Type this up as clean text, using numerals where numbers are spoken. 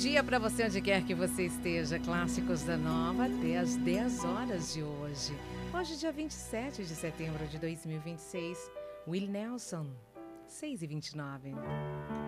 dia para você, onde quer que você esteja. Clássicos da Nova até às 10 horas de hoje. Hoje, dia 27 de setembro de 2026. Willie Nelson, 6h29.